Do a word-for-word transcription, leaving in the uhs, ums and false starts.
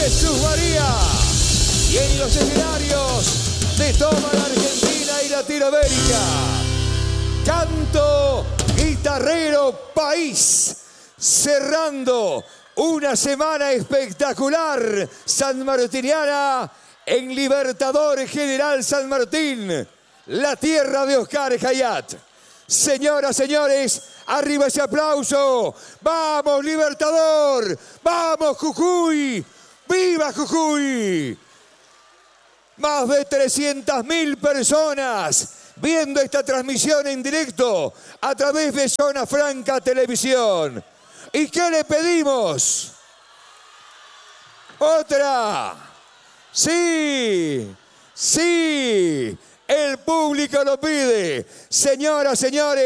Jesús María. Y en los escenarios de toda la Argentina y Latinoamérica, Canto Guitarrero País, cerrando una semana espectacular sanmartiniana en Libertador General San Martín, la tierra de Oscar Hayat. Señoras, señores, arriba ese aplauso. ¡Vamos, Libertador! ¡Vamos, Jujuy! ¡Viva Jujuy! Más de trescientas mil personas viendo esta transmisión en directo a través de Zona Franca Televisión. ¿Y qué le pedimos? ¡Otra! ¡Sí! ¡Sí! El público lo pide. Señoras, señores.